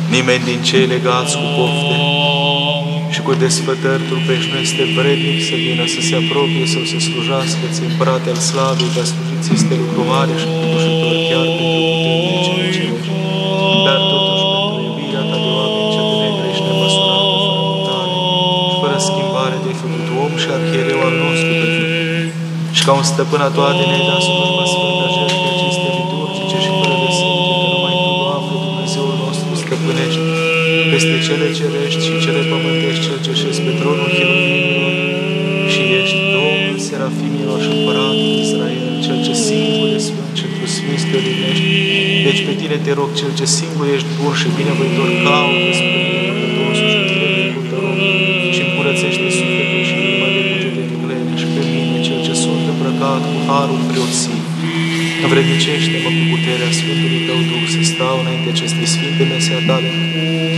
Nimeni din cei legați cu pofte și cu desfătări trupești nu este vrednic să vină, să se apropie sau să slujească ți Împărate al slavei, că a slujit ți este lucru mare și îndușător chiar pentru puternicele cerești. Dar totuși pentru iubirea ta de oameni cea de negră ești nemăsurată, fără mutare și fără schimbare de făcut om și arhiereu al nostru pe și ca un stăpân a toate ne-ai dat slujba sfântă a jertfei acestei liturgice și fără de sânge, că numai Tu, Doamne, Dumnezeul nostru, stăpânești peste cele cerești și cele pământești, Cel ce șezi pe tronul cherubimilor și ești Domnul serafimilor și Împăratul Israel, Cel ce singur e sfânt și într-o sfinți te odihnești. Deci pe Tine te rog, Cel ce singur ești bun și binevoitor, caută spre mine păcătosul și întrebe, te rog, și împurățește sufletul și inima de cugete viclene și pe mine, Cel ce sunt îmbrăcat cu harul preoții. Învrednicește-mă cu puterea Sfântului Tău Duh să stau înainte acestei sfinte mese a Tale,